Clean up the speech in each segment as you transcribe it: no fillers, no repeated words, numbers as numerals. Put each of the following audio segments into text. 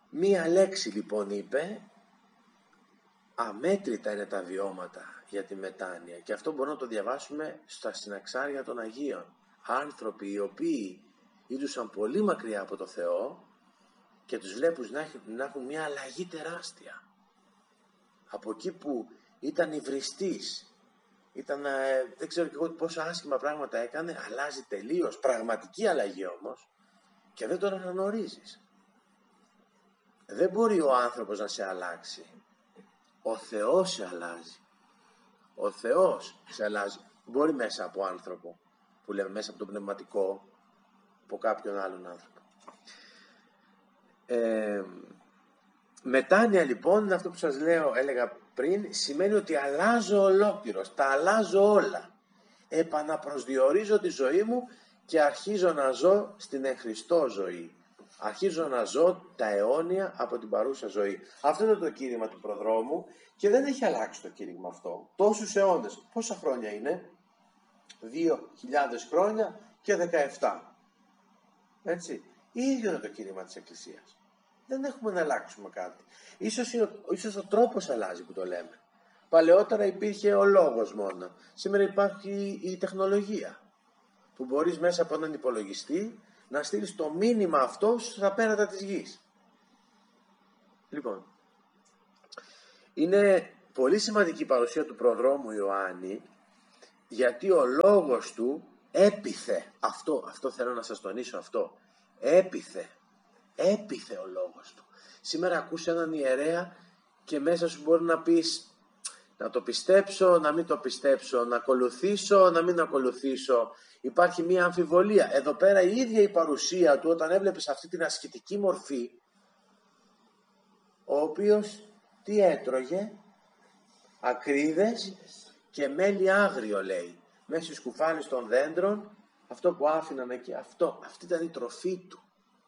Μία λέξη λοιπόν είπε, αμέτρητα είναι τα βιώματα για τη μετάνοια, και αυτό μπορούμε να το διαβάσουμε στα συναξάρια των Αγίων. Άνθρωποι οι οποίοι ήλουσαν πολύ μακριά από το Θεό και τους βλέπουν να έχουν μια αλλαγή τεράστια. Από εκεί που ήταν υβριστής, ήταν, δεν ξέρω και εγώ πόσα άσχημα πράγματα έκανε, αλλάζει τελείως, πραγματική αλλαγή όμως, και δεν τον αναγνωρίζεις. Δεν μπορεί ο άνθρωπος να σε αλλάξει. Ο Θεός σε αλλάζει. Ο Θεός σε αλλάζει. Μπορεί μέσα από άνθρωπο, που λέμε μέσα από το πνευματικό, από κάποιον άλλον άνθρωπο. Μετάνοια λοιπόν είναι αυτό που σας έλεγα πριν, σημαίνει ότι αλλάζω ολόκληρος, τα αλλάζω όλα. Επαναπροσδιορίζω τη ζωή μου και αρχίζω να ζω στην εν Χριστώ ζωή. Αρχίζω να ζω τα αιώνια από την παρούσα ζωή. Αυτό είναι το κήρυγμα του προδρόμου και δεν έχει αλλάξει το κήρυγμα αυτό. Τόσους αιώνες. Πόσα χρόνια είναι? 2.000 χρόνια και 17. Έτσι. Ίδιο είναι το κήρυγμα της Εκκλησίας. Δεν έχουμε να αλλάξουμε κάτι. Ίσως ο τρόπος αλλάζει που το λέμε. Παλαιότερα υπήρχε ο λόγος μόνο. Σήμερα υπάρχει η τεχνολογία, που μπορείς μέσα από έναν υπολογιστή να στείλεις το μήνυμα αυτό στα πέρατα της γης. Λοιπόν, είναι πολύ σημαντική η παρουσία του προδρόμου Ιωάννη, γιατί ο λόγος του έπιθε. Αυτό θέλω να σας τονίσω αυτό. Έπιθε ο λόγος του. Σήμερα ακούς έναν ιερέα και μέσα σου μπορεί να πεις, να το πιστέψω, να μην το πιστέψω, να ακολουθήσω, να μην ακολουθήσω. Υπάρχει μία αμφιβολία. Εδώ πέρα η ίδια η παρουσία του, όταν έβλεπες αυτή την ασκητική μορφή, ο οποίος τι έτρωγε? Ακρίδες και μέλι άγριο, λέει. Μέσα στις κουφάλες των δέντρων, αυτό που άφηναν εκεί, αυτή ήταν η τροφή του.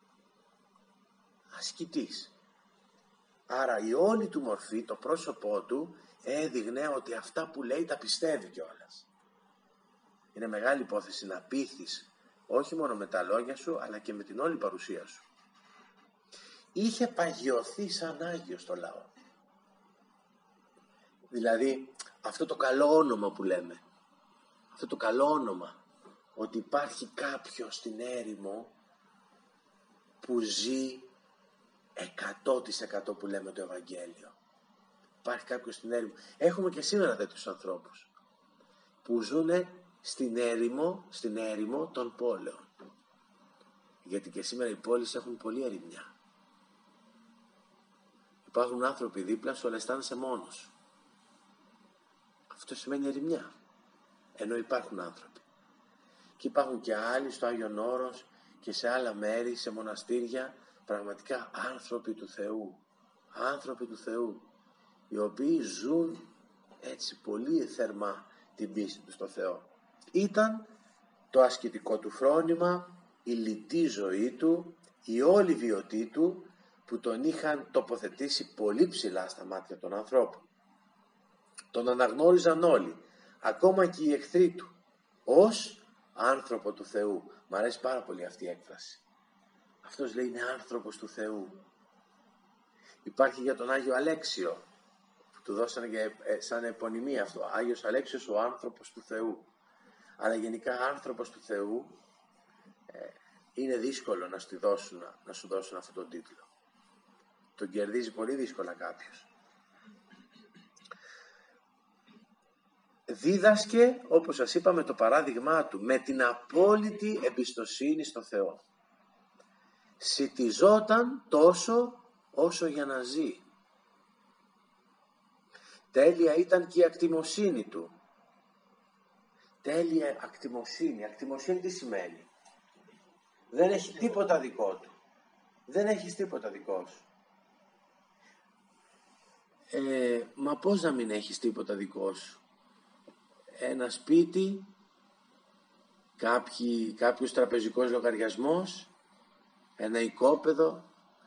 Ασκητής. Άρα η όλη του μορφή, το πρόσωπό του, έδειχνε ότι αυτά που λέει τα πιστεύει κιόλας. Είναι μεγάλη υπόθεση να πείθεις, όχι μόνο με τα λόγια σου, αλλά και με την όλη παρουσία σου. Είχε παγιωθεί σαν Άγιος στο λαό. Δηλαδή αυτό το καλό όνομα που λέμε, αυτό το καλό όνομα, ότι υπάρχει κάποιος στην έρημο που ζει 100% που λέμε το Ευαγγέλιο. Υπάρχει κάποιος στην έρημο. Έχουμε και σήμερα τέτοιους ανθρώπους που ζουν στην έρημο των πόλεων. Γιατί και σήμερα οι πόλεις έχουν πολλή ερημιά. Υπάρχουν άνθρωποι δίπλα σου, αλλά αισθάνεσαι μόνος. Αυτό σημαίνει ερημιά. Ενώ υπάρχουν άνθρωποι. Και υπάρχουν και άλλοι στο Άγιον Όρος και σε άλλα μέρη, σε μοναστήρια, πραγματικά άνθρωποι του Θεού. Άνθρωποι του Θεού, οι οποίοι ζουν έτσι πολύ θερμά την πίστη του στο Θεό. Ήταν το ασκητικό του φρόνημα, η λιτή ζωή του, η όλη βιωτή του, που τον είχαν τοποθετήσει πολύ ψηλά στα μάτια των ανθρώπων. Τον αναγνώριζαν όλοι, ακόμα και οι εχθροί του, ως άνθρωπο του Θεού. Μ' αρέσει πάρα πολύ αυτή η έκφραση. Αυτός λέει είναι άνθρωπος του Θεού. Υπάρχει για τον Άγιο Αλέξιο, που του δώσανε και σαν επωνυμία αυτό, Άγιος Αλέξιος, ο άνθρωπος του Θεού. Αλλά γενικά άνθρωπος του Θεού είναι δύσκολο να σου δώσουν αυτόν τον τίτλο. Τον κερδίζει πολύ δύσκολα κάποιος. Δίδασκε, όπως σας είπαμε, το παράδειγμά του με την απόλυτη εμπιστοσύνη στο Θεό. Σιτιζόταν τόσο όσο για να ζει. Τέλεια ήταν και η ακτιμοσύνη του. Τέλεια ακτιμοσύνη. Ακτιμοσύνη τι σημαίνει? Δεν έχει τίποτα δικό του. Δεν έχεις τίποτα δικό σου. Μα πώς να μην έχεις τίποτα δικό σου? Ένα σπίτι, κάποιος τραπεζικός λογαριασμός, ένα οικόπεδο,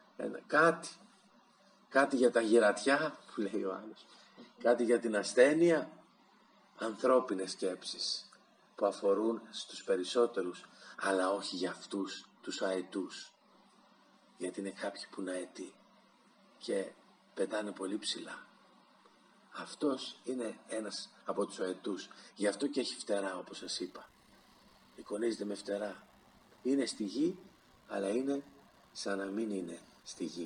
κάτι για τα γερατιά που λέει ο άλλος, κάτι για την ασθένεια. Ανθρώπινες σκέψεις που αφορούν στους περισσότερους, αλλά όχι για αυτούς τους αετούς, γιατί είναι κάποιοι που είναι αετοί. και πετάνε πολύ ψηλά. Αυτός είναι ένας από τους οετούς. Γι' αυτό και έχει φτερά, όπως σας είπα. Εικονίζεται με φτερά. Είναι στη γη, αλλά είναι σαν να μην είναι στη γη.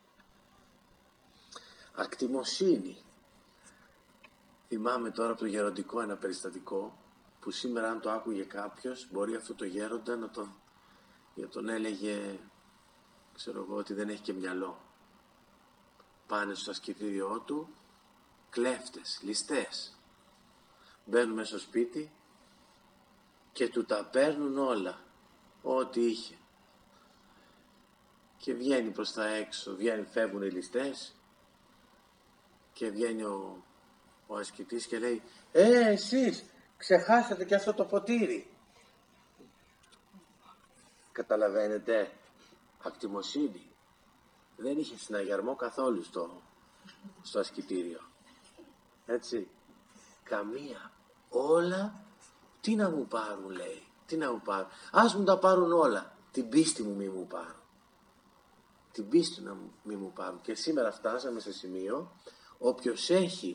Ακτιμοσύνη. Θυμάμαι τώρα από το γεροντικό ένα περιστατικό, που σήμερα αν το άκουγε κάποιος, μπορεί αυτό το γέροντα να τον έλεγε, ξέρω εγώ, ότι δεν έχει και μυαλό. Πάνε στο ασκητήριό του κλέφτες, ληστές. Μπαίνουν μέσα στο σπίτι και του τα παίρνουν όλα, ό,τι είχε. Και βγαίνει προς τα έξω, φεύγουν οι ληστές και βγαίνει ο ασκητής και λέει εσείς ξεχάσατε και αυτό το ποτήρι. Καταλαβαίνετε, ακτιμοσύνη. Δεν είχε συναγερμό καθόλου στο ασκητήριο. Έτσι, καμία. Όλα, τι να μου πάρουν, λέει, τι να μου πάρουν. Ας μου τα πάρουν όλα, την πίστη μου μη μου πάρουν. Την πίστη μη μου πάρουν. Και σήμερα φτάσαμε σε σημείο, όποιος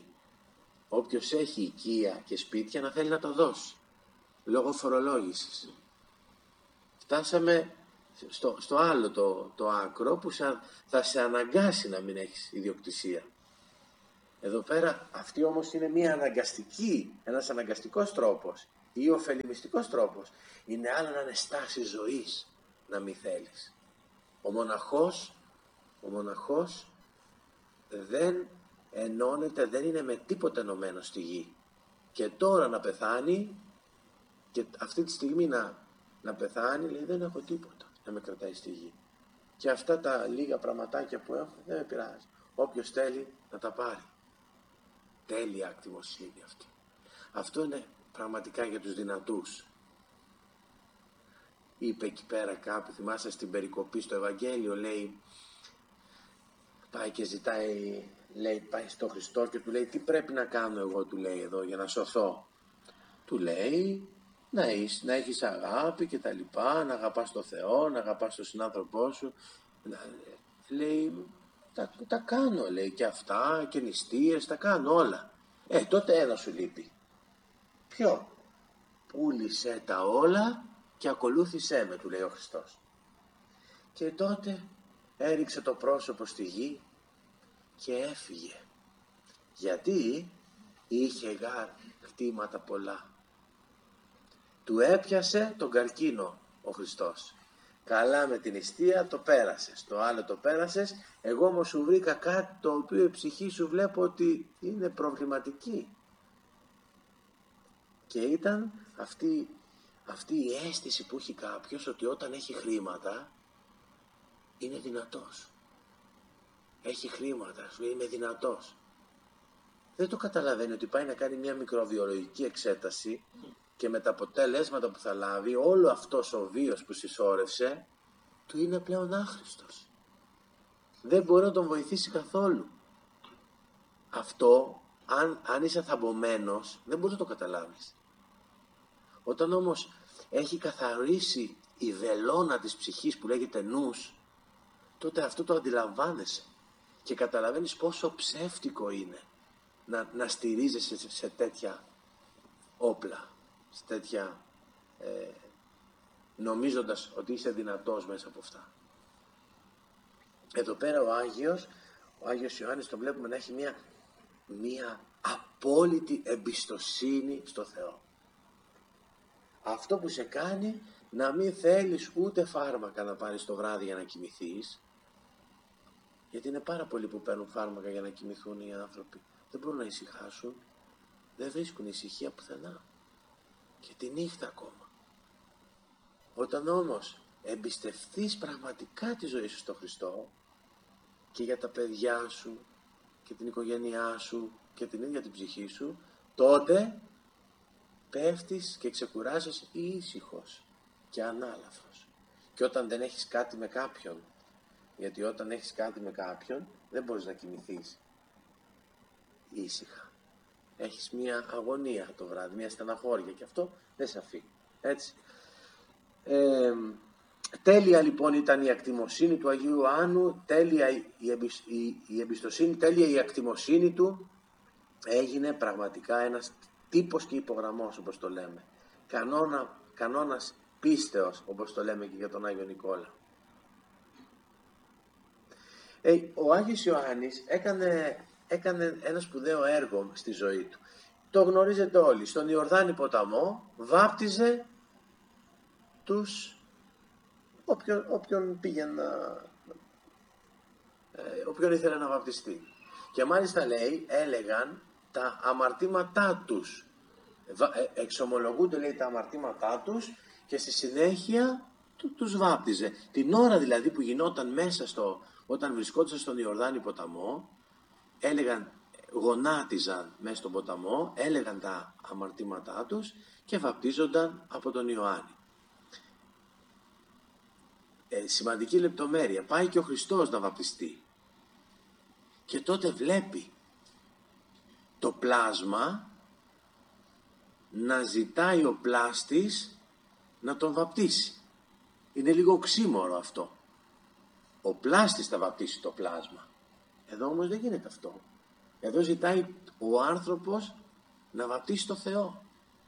έχει οικία και σπίτια να θέλει να το δώσει, λόγω φορολόγησης. Φτάσαμε στο άλλο το άκρο, που θα σε αναγκάσει να μην έχεις ιδιοκτησία. Εδώ πέρα αυτή όμως είναι ένας αναγκαστικός τρόπος ή ωφελημιστικός τρόπος. Είναι άλλο να είναι στάση ζωής να μην θέλεις. Ο μοναχός δεν ενώνεται, δεν είναι με τίποτα ενωμένο στη γη. Και τώρα να πεθάνει, και αυτή τη στιγμή να πεθάνει, λέει δεν έχω τίποτα να με κρατάει στη γη. Και αυτά τα λίγα πραγματάκια που έχω δεν με πειράζει. Όποιος θέλει να τα πάρει. Τέλεια ακτιμοσύνη αυτή. Αυτό είναι πραγματικά για τους δυνατούς. Είπε εκεί πέρα κάπου, θυμάστε στην περικοπή στο Ευαγγέλιο, λέει, πάει και ζητάει, λέει, πάει στο Χριστό και του λέει τι πρέπει να κάνω εγώ, του λέει εδώ, για να σωθώ. Του λέει να έχεις αγάπη και τα λοιπά, να αγαπάς τον Θεό, να αγαπάς τον συνάνθρωπό σου. Λέει τα κάνω, λέει, και αυτά και νηστείες, τα κάνω όλα. Τότε ένα σου λείπει. Ποιο? Πούλησέ τα όλα και ακολούθησέ με, του λέει ο Χριστός. Και τότε έριξε το πρόσωπο στη γη και έφυγε. Γιατί είχε χτήματα πολλά. Του έπιασε τον καρκίνο ο Χριστός. Καλά με την νηστεία το πέρασες, το άλλο το πέρασες, εγώ όμως σου βρήκα κάτι το οποίο η ψυχή σου βλέπω ότι είναι προβληματική. Και ήταν αυτή η αίσθηση που έχει κάποιος ότι όταν έχει χρήματα είναι δυνατός. Έχει χρήματα, σου είναι δυνατός. Δεν το καταλαβαίνει ότι πάει να κάνει μια μικροβιολογική εξέταση και με τα αποτέλεσματα που θα λάβει, όλο αυτός ο βίος που συσσόρευσε του είναι πλέον άχρηστος. Δεν μπορεί να τον βοηθήσει καθόλου. Αυτό, αν είσαι θαμπομένος, δεν μπορεί να το καταλάβεις. Όταν όμως έχει καθαρίσει η βελόνα της ψυχής που λέγεται νους, τότε αυτό το αντιλαμβάνεσαι και καταλαβαίνεις πόσο ψεύτικο είναι να στηρίζεσαι σε τέτοια όπλα, σε τέτοια νομίζοντας ότι είσαι δυνατός μέσα από αυτά. Εδώ πέρα ο Άγιος Ιωάννης τον βλέπουμε να έχει μια απόλυτη εμπιστοσύνη στο Θεό. Αυτό που σε κάνει να μην θέλεις ούτε φάρμακα να πάρεις το βράδυ για να κοιμηθείς, γιατί είναι πάρα πολλοί που παίρνουν φάρμακα για να κοιμηθούν οι άνθρωποι, δεν μπορούν να ησυχάσουν, δεν βρίσκουν ησυχία πουθενά και τη νύχτα ακόμα. Όταν όμως εμπιστευτείς πραγματικά τη ζωή σου στον Χριστό και για τα παιδιά σου και την οικογένειά σου και την ίδια την ψυχή σου, τότε πέφτεις και ξεκουράζεσαι ήσυχος και ανάλαφρος. Και όταν δεν έχεις κάτι με κάποιον, γιατί όταν έχεις κάτι με κάποιον δεν μπορείς να κοιμηθείς ήσυχα. Έχεις μια αγωνία το βράδυ, μια στεναχώρια και αυτό δεν σε αφήνει. Έτσι. Τέλεια λοιπόν ήταν η ακτιμοσύνη του Αγίου Ιωάννου, τέλεια η εμπιστοσύνη, τέλεια η ακτιμοσύνη του. Έγινε πραγματικά ένας τύπος και υπογραμμός, όπως το λέμε. Κανόνας πίστεως, όπως το λέμε και για τον Άγιο Νικόλα. Ο Άγιος Ιωάννης έκανε ένα σπουδαίο έργο στη ζωή του. Το γνωρίζετε όλοι. Στον Ιορδάνη ποταμό βάπτιζε όποιον όποιον ήθελε να βαπτιστεί. Και μάλιστα έλεγαν τα αμαρτήματά τους. Εξομολογούνται, λέει, τα αμαρτήματά τους και στη συνέχεια τους βάπτιζε. Την ώρα δηλαδή που γινόταν όταν βρισκόντουσαν στον Ιορδάνη ποταμό, γονάτιζαν μέσα στον ποταμό, έλεγαν τα αμαρτήματά τους και βαπτίζονταν από τον Ιωάννη. Σημαντική λεπτομέρεια, πάει και ο Χριστός να βαπτιστεί και τότε βλέπει το πλάσμα να ζητάει ο πλάστης να τον βαπτίσει. Είναι λίγο οξύμορο αυτό. Ο πλάστης θα βαπτίσει το πλάσμα. Εδώ όμως δεν γίνεται αυτό. Εδώ ζητάει ο άνθρωπος να βαπτίσει το Θεό.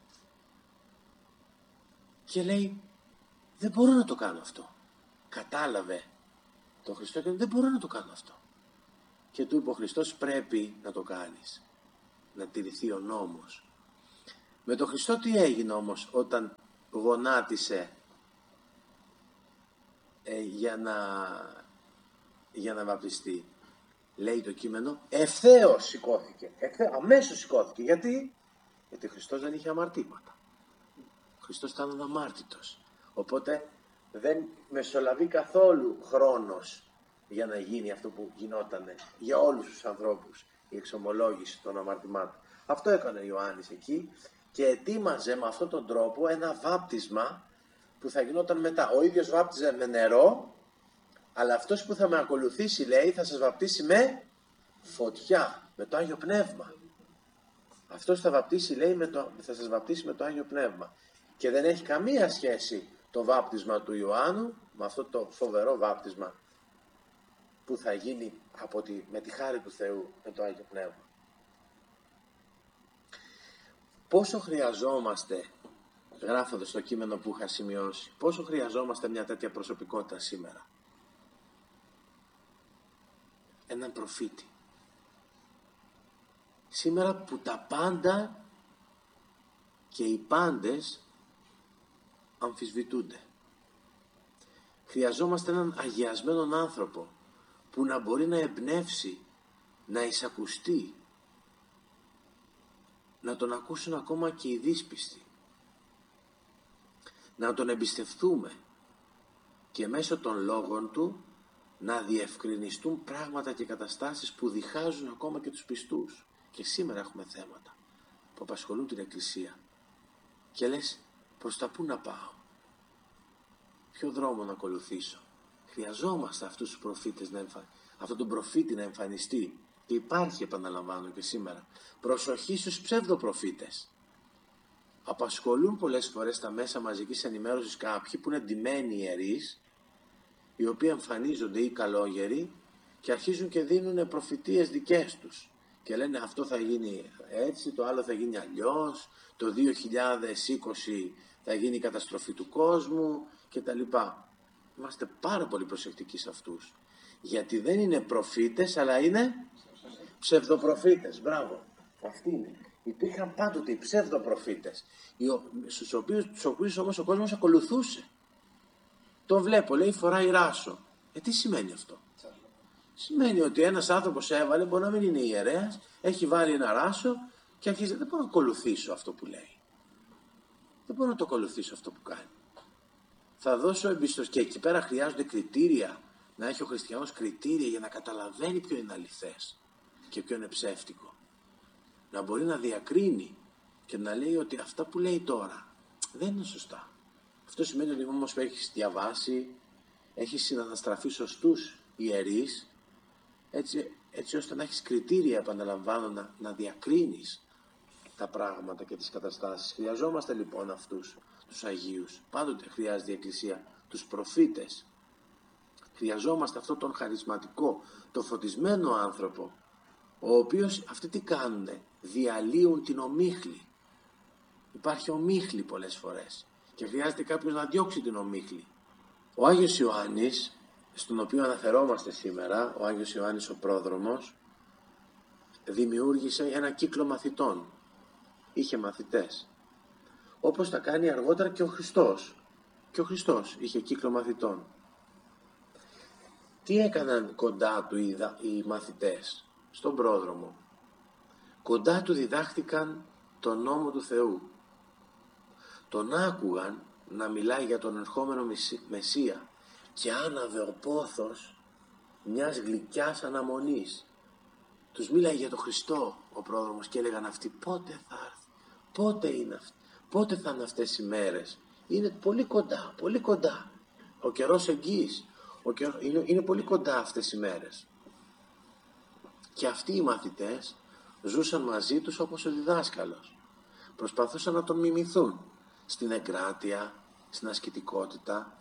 Και λέει, δεν μπορώ να το κάνω αυτό. Κατάλαβε τον Χριστό και δεν μπορώ να το κάνω αυτό. Και του είπε ο Χριστός, πρέπει να το κάνεις. Να τηρηθεί ο νόμος. Με τον Χριστό τι έγινε όμως όταν γονάτισε για να βαπτιστεί? Λέει το κείμενο, ευθέως σηκώθηκε. Αμέσως σηκώθηκε. Γιατί? Γιατί ο Χριστός δεν είχε αμαρτήματα. Ο Χριστός ήταν αναμάρτητος. Οπότε δεν μεσολαβεί καθόλου χρόνος για να γίνει αυτό που γινότανε για όλους τους ανθρώπους, η εξομολόγηση των αμαρτημάτων. Αυτό έκανε ο Ιωάννης εκεί και ετοίμαζε με αυτόν τον τρόπο ένα βάπτισμα που θα γινόταν μετά. Ο ίδιος βάπτιζε με νερό, αλλά αυτός που θα με ακολουθήσει, λέει, θα σας βαπτίσει με φωτιά, με το Άγιο Πνεύμα. Αυτός θα βαπτίσει, λέει, θα σας βαπτίσει με το Άγιο Πνεύμα. Και δεν έχει καμία σχέση το βάπτισμα του Ιωάννου με αυτό το φοβερό βάπτισμα που θα γίνει με τη χάρη του Θεού με το Άγιο Πνεύμα. Πόσο χρειαζόμαστε, γράφοντας το κείμενο που είχα σημειώσει, πόσο χρειαζόμαστε μια τέτοια προσωπικότητα σήμερα? Έναν προφήτη. Σήμερα που τα πάντα και οι πάντες αμφισβητούνται. Χρειαζόμαστε έναν αγιασμένον άνθρωπο που να μπορεί να εμπνεύσει, να εισακουστεί, να τον ακούσουν ακόμα και οι δύσπιστοι, να τον εμπιστευτούμε και μέσω των λόγων του να διευκρινιστούν πράγματα και καταστάσεις που διχάζουν ακόμα και τους πιστούς. Και σήμερα έχουμε θέματα που απασχολούν την Εκκλησία και λες, προς τα πού να πάω, ποιο δρόμο να ακολουθήσω? Χρειαζόμαστε αυτούς τους προφήτες αυτόν τον προφήτη να εμφανιστεί. Και υπάρχει, επαναλαμβάνω και σήμερα, προσοχή στους ψευδοπροφήτες. Απασχολούν πολλές φορές τα μέσα μαζικής ενημέρωσης κάποιοι που είναι ντυμένοι ιερείς, οι οποίοι εμφανίζονται ή καλόγεροι και αρχίζουν και δίνουν προφητείες δικές τους και λένε αυτό θα γίνει έτσι, το άλλο θα γίνει αλλιώς, το 2020 θα γίνει η καταστροφή του κόσμου κτλ. Είμαστε πάρα πολύ προσεκτικοί σε αυτούς, γιατί δεν είναι προφήτες αλλά είναι ψευδοπροφήτες. Μπράβο, αυτοί είναι. Υπήρχαν πάντοτε οι ψευδοπροφήτες, στους οποίους όμως ο κόσμος ακολουθούσε. Το βλέπω, λέει, φοράει ράσο. Τι σημαίνει αυτό? Σημαίνει ότι ένας άνθρωπος έβαλε, μπορεί να μην είναι ιερέας, έχει βάλει ένα ράσο και αρχίζει, δεν μπορώ να ακολουθήσω αυτό που λέει. Δεν μπορώ να το ακολουθήσω αυτό που κάνει. Θα δώσω εμπιστοσύνη. Και εκεί πέρα χρειάζονται κριτήρια, να έχει ο χριστιανός κριτήρια για να καταλαβαίνει ποιο είναι αληθές και ποιο είναι ψεύτικο. Να μπορεί να διακρίνει και να λέει ότι αυτά που λέει τώρα δεν είναι σωστά. Αυτό σημαίνει ότι όμως έχεις διαβάσει, έχεις συναναστραφεί σωστούς ιερείς, έτσι ώστε να έχεις κριτήρια, επαναλαμβάνω, να διακρίνεις τα πράγματα και τις καταστάσεις. Χρειαζόμαστε λοιπόν αυτούς τους Αγίους. Πάντοτε χρειάζεται η Εκκλησία τους προφήτες. Χρειαζόμαστε αυτόν τον χαρισματικό, το φωτισμένο άνθρωπο, ο οποίος αυτοί τι κάνουνε, διαλύουν την ομίχλη. Υπάρχει ομίχλη πολλές φορές και χρειάζεται κάποιος να διώξει την ομίχλη. Ο Άγιος Ιωάννης, στον οποίο αναφερόμαστε σήμερα, ο Άγιος Ιωάννης ο πρόδρομος, δημιούργησε ένα κύκλο μαθητών. Είχε μαθητές. Όπως θα κάνει αργότερα και ο Χριστός. Και ο Χριστός είχε κύκλο μαθητών. Τι έκαναν κοντά του οι μαθητές στον πρόδρομο? Κοντά του διδάχτηκαν τον νόμο του Θεού. Τον άκουγαν να μιλάει για τον ερχόμενο Μεσσία και άναβε ο πόθος μιας γλυκιάς αναμονής. Τους μίλαγε για τον Χριστό ο πρόδρομος και έλεγαν αυτοί πότε θα έρθει, πότε θα είναι αυτές οι μέρες? Είναι πολύ κοντά, πολύ κοντά. Ο καιρός εγγύης, είναι πολύ κοντά αυτές οι μέρες. Και αυτοί οι μαθητές ζούσαν μαζί τους όπως ο διδάσκαλος. Προσπαθούσαν να τον μιμηθούν στην εγκράτεια, στην ασκητικότητα.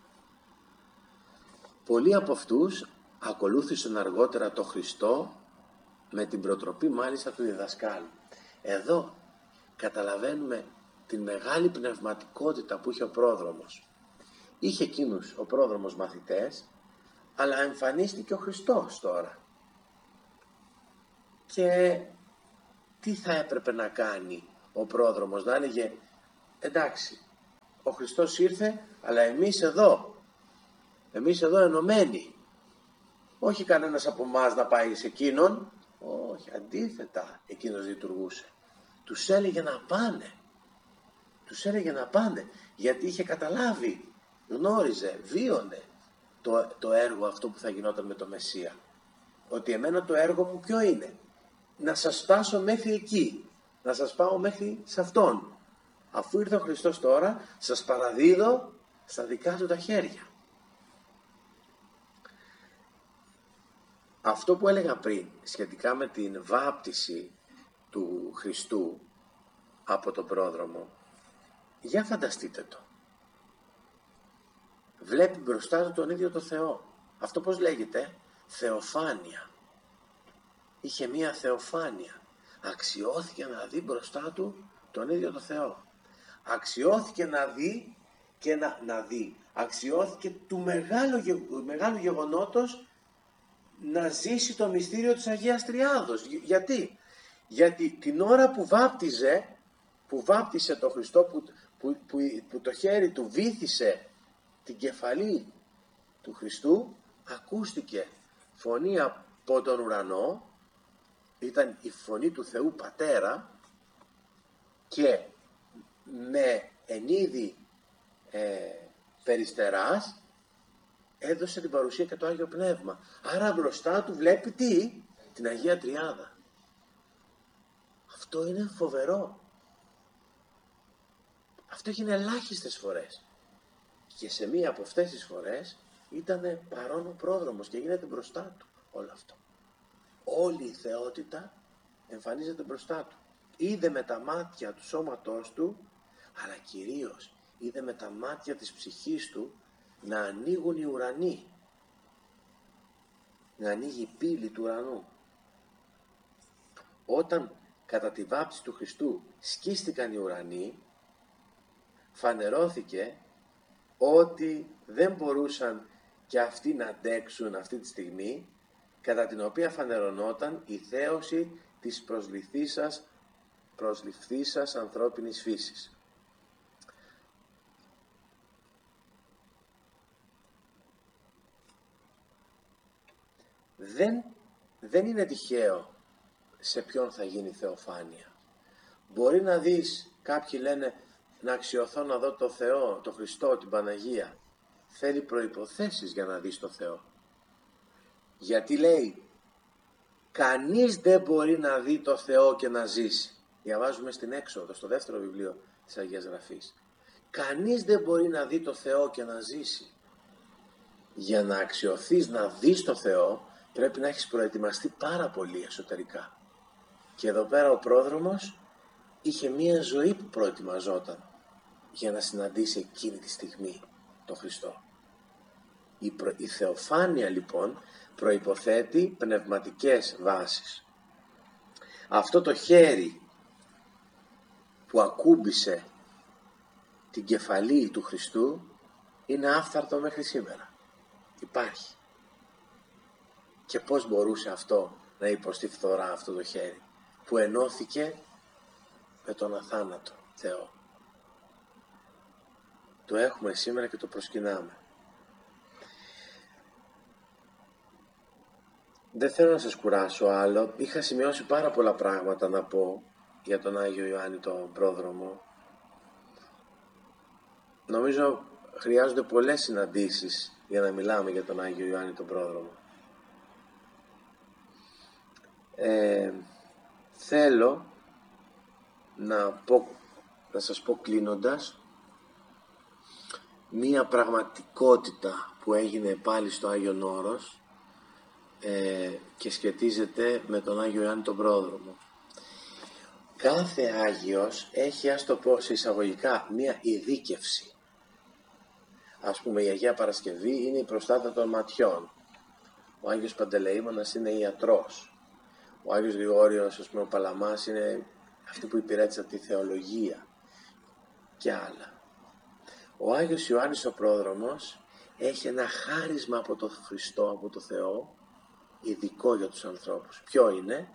Πολλοί από αυτούς ακολούθησαν αργότερα το Χριστό με την προτροπή μάλιστα του διδασκάλου. Εδώ καταλαβαίνουμε την μεγάλη πνευματικότητα που είχε ο πρόδρομος. Είχε εκείνους ο πρόδρομος μαθητές, αλλά εμφανίστηκε ο Χριστός τώρα. Και τι θα έπρεπε να κάνει ο πρόδρομος? Να έλεγε εντάξει, ο Χριστός ήρθε, αλλά εμείς εδώ ενωμένοι. Όχι κανένας από εμάς να πάει σε εκείνον. Όχι, αντίθετα εκείνος λειτουργούσε. Τους έλεγε να πάνε. Γιατί είχε καταλάβει, γνώριζε, βίωνε το έργο αυτό που θα γινόταν με το Μεσσία. Ότι εμένα το έργο μου ποιο είναι? Να σας φτάσω μέχρι εκεί. Να σας πάω μέχρι σε αυτόν. Αφού ήρθε ο Χριστός τώρα, σας παραδίδω στα δικά του τα χέρια. Αυτό που έλεγα πριν σχετικά με την βάπτιση του Χριστού από τον πρόδρομο, για φανταστείτε το. Βλέπει μπροστά του τον ίδιο το Θεό. Αυτό πώς λέγεται? Θεοφάνεια. Είχε μία θεοφάνεια. Αξιώθηκε να δει μπροστά του τον ίδιο το Θεό. Αξιώθηκε να δει και να δει. Αξιώθηκε του μεγάλου γεγονότος να ζήσει το μυστήριο της Αγίας Τριάδος. Γιατί την ώρα που βάπτισε το Χριστό, που το χέρι του βύθισε την κεφαλή του Χριστού, ακούστηκε φωνή από τον ουρανό. Ήταν η φωνή του Θεού Πατέρα και με εν είδη περιστεράς έδωσε την παρουσία και το Άγιο Πνεύμα. Άρα μπροστά του βλέπει τι? Την Αγία Τριάδα. Αυτό είναι φοβερό. Αυτό έγινε ελάχιστες φορές. Και σε μία από αυτές τις φορές ήταν παρόν ο πρόδρομος και γίνεται μπροστά του όλο αυτό. Όλη η θεότητα εμφανίζεται μπροστά του. Είδε με τα μάτια του σώματός του, αλλά κυρίως είδε με τα μάτια της ψυχής του να ανοίγουν οι ουρανοί. Να ανοίγει η πύλη του ουρανού. Όταν κατά τη βάπτιση του Χριστού σκίστηκαν οι ουρανοί, φανερώθηκε ότι δεν μπορούσαν και αυτοί να αντέξουν αυτή τη στιγμή, κατά την οποία φανερωνόταν η θέωση της προσληφθήσας ανθρώπινης φύσης. Δεν είναι τυχαίο σε ποιον θα γίνει θεοφάνεια. Μπορεί να δεις, κάποιοι λένε, να αξιωθώ να δω το Θεό, το Χριστό, την Παναγία. Θέλει προϋποθέσεις για να δεις το Θεό. Γιατί λέει, κανείς δεν μπορεί να δει το Θεό και να ζήσει. Διαβάζουμε στην Έξοδο, στο δεύτερο βιβλίο της Αγίας Γραφής. Κανείς δεν μπορεί να δει το Θεό και να ζήσει. Για να αξιωθείς να δεις το Θεό, πρέπει να έχεις προετοιμαστεί πάρα πολύ εσωτερικά. Και εδώ πέρα ο πρόδρομος είχε μία ζωή που προετοιμαζόταν για να συναντήσει εκείνη τη στιγμή τον Χριστό. Η θεοφάνεια λοιπόν προϋποθέτει πνευματικές βάσεις. Αυτό το χέρι που ακούμπησε την κεφαλή του Χριστού είναι άφθαρτο μέχρι σήμερα. Υπάρχει. Και πώς μπορούσε αυτό να υποστεί φθορά, αυτό το χέρι που ενώθηκε με τον αθάνατο Θεό? Το έχουμε σήμερα και το προσκυνάμε. Δεν θέλω να σας κουράσω άλλο. Είχα σημειώσει πάρα πολλά πράγματα να πω για τον Άγιο Ιωάννη τον Πρόδρομο. Νομίζω χρειάζονται πολλές συναντήσεις για να μιλάμε για τον Άγιο Ιωάννη τον Πρόδρομο. Θέλω να σας πω κλείνοντας μία πραγματικότητα που έγινε πάλι στο Άγιον Όρος και σχετίζεται με τον Άγιο Ιωάννη τον Πρόδρομο. Κάθε Άγιος έχει, ας το πω σε εισαγωγικά, μία ειδίκευση. Ας πούμε η Αγία Παρασκευή είναι η προστάτα των ματιών. Ο Άγιος Παντελεήμονας είναι ιατρός. Ο Άγιος Γρηγόριος, ας πούμε, ο Παλαμάς είναι αυτή που υπηρέτησε τη θεολογία και άλλα. Ο Άγιος Ιωάννης ο Πρόδρομος έχει ένα χάρισμα από τον Χριστό, από τον Θεό, ειδικό για τους ανθρώπους. Ποιο είναι?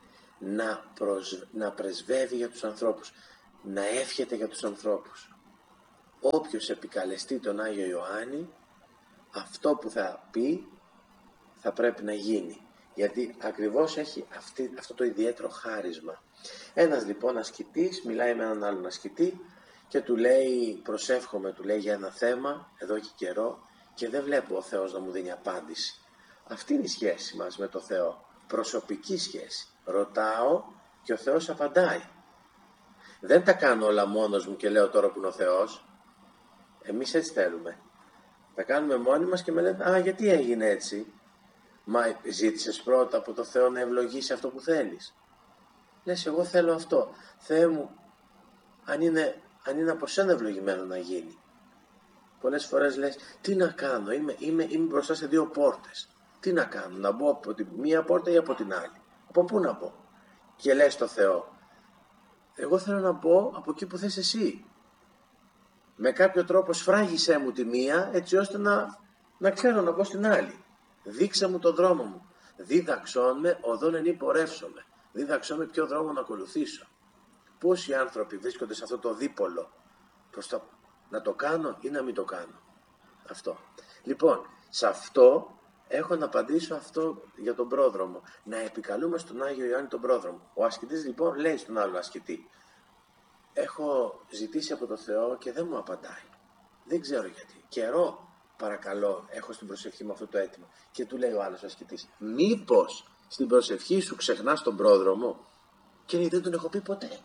Να πρεσβεύει για τους ανθρώπους, να εύχεται για τους ανθρώπους. Όποιος επικαλεστεί τον Άγιο Ιωάννη, αυτό που θα πει θα πρέπει να γίνει. Γιατί ακριβώς έχει αυτό το ιδιαίτερο χάρισμα. Ένας λοιπόν ασκητής μιλάει με έναν άλλον ασκητή και του λέει, προσεύχομαι, του λέει για ένα θέμα εδώ και καιρό και δεν βλέπω ο Θεός να μου δίνει απάντηση. Αυτή είναι η σχέση μας με το Θεό. Προσωπική σχέση. Ρωτάω και ο Θεός απαντάει. Δεν τα κάνω όλα μόνος μου και λέω τώρα που είναι ο Θεός. Εμείς έτσι θέλουμε. Τα κάνουμε μόνοι μας και με λένε, α, γιατί έγινε έτσι? Μα ζήτησες πρώτα από το Θεό να ευλογήσει αυτό που θέλεις? Λες, εγώ θέλω αυτό. Θεέ μου, αν είναι από σένα ευλογημένο να γίνει. Πολλές φορές λες, τι να κάνω, είμαι μπροστά σε δύο πόρτες. Τι να κάνω, να μπω από τη μία πόρτα ή από την άλλη? Από πού να μπω? Και λες στο Θεό, εγώ θέλω να μπω από εκεί που θες εσύ. Με κάποιο τρόπο σφράγισέ μου τη μία έτσι ώστε να ξέρω να μπω στην άλλη. Δείξε μου τον δρόμο μου. Δίδαξόν με οδόν εν πορεύσομαι. Δίδαξόν με ποιο δρόμο να ακολουθήσω. Πόσοι άνθρωποι βρίσκονται σε αυτό το δίπολο, να το κάνω ή να μην το κάνω? Αυτό. Λοιπόν, σε αυτό έχω να απαντήσω αυτό για τον Πρόδρομο. Να επικαλούμε στον Άγιο Ιωάννη τον Πρόδρομο. Ο ασκητής λοιπόν λέει στον άλλο ασκητή, έχω ζητήσει από το Θεό και δεν μου απαντάει. Δεν ξέρω γιατί. Καιρό παρακαλώ έχω στην προσευχή μου αυτό το αίτημα. Και του λέει ο άλλος ασκητής, μήπως στην προσευχή σου ξεχνάς τον Πρόδρομο? Και λέει, δεν τον έχω πει ποτέ.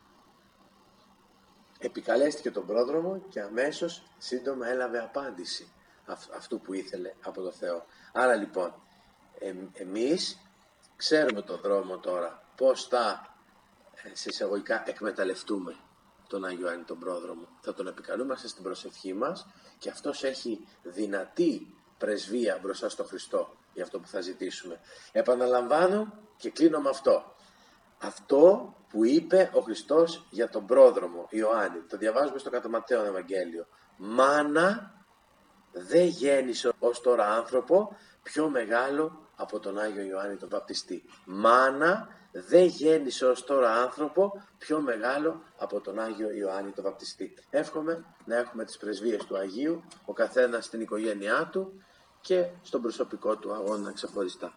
Επικαλέστηκε τον Πρόδρομο και αμέσως σύντομα έλαβε απάντηση αυτού που ήθελε από το Θεό. Άρα λοιπόν εμείς ξέρουμε τον δρόμο τώρα πώς θα σε εισαγωγικά εκμεταλλευτούμε τον Άγιο Ιωάννη τον Πρόδρομο. Θα τον επικαλούμαστε στην προσευχή μας και αυτός έχει δυνατή πρεσβεία μπροστά στο Χριστό για αυτό που θα ζητήσουμε. Επαναλαμβάνω και κλείνω με αυτό. Αυτό που είπε ο Χριστός για τον Πρόδρομο Ιωάννη, το διαβάζουμε στο κατά Ματθαίον Ευαγγέλιο. Μάνα δεν γέννησε ως τώρα άνθρωπο πιο μεγάλο από τον Άγιο Ιωάννη τον Βαπτιστή. Μάνα δεν γέννησε ως τώρα άνθρωπο πιο μεγάλο από τον Άγιο Ιωάννη τον Βαπτιστή. Εύχομαι να έχουμε τις πρεσβείες του Αγίου, ο καθένας στην οικογένειά του και στον προσωπικό του αγώνα ξεχωριστά.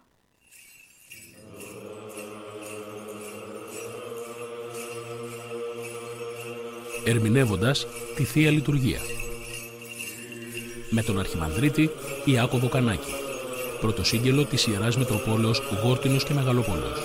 Ερμηνεύοντας τη Θεία Λειτουργία με τον Αρχιμανδρίτη Ιάκωβο Κανάκη, πρωτοσύγγελο της Ιεράς Μητροπόλεως Γόρτινος και Μεγαλοπόλεως.